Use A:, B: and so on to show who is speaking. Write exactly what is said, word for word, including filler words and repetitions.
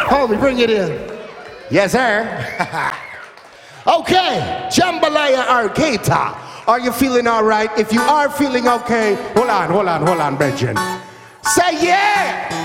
A: Homie, bring it in. Yes, sir. Okay, Jambalaya Arcata. Are you feeling all right? If you are feeling okay, hold on, hold on, hold on, Brethren. Say yeah!